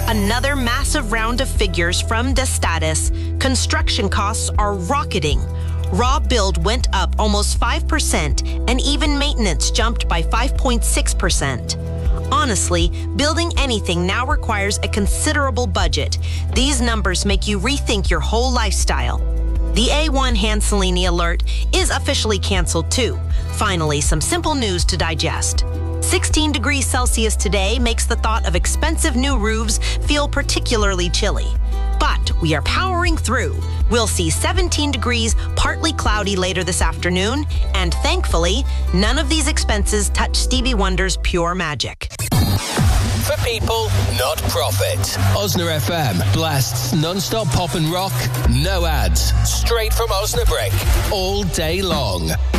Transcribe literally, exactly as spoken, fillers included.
Another massive round of figures from Destatis. Construction costs are rocketing. Raw build went up almost five percent, and even maintenance jumped by five point six percent. Honestly, building anything now requires a considerable budget. These numbers make you rethink your whole lifestyle. The A one Hanselini alert is officially canceled too. Finally, some simple news to digest. sixteen degrees Celsius today makes the thought of expensive new roofs feel particularly chilly. But we are powering through. We'll see seventeen degrees, partly cloudy later this afternoon, and thankfully, none of these expenses touch Stevie Wonder's pure magic. For people, not profit. Osna F M blasts non-stop pop and rock, no ads, straight from Osnabrick, all day long.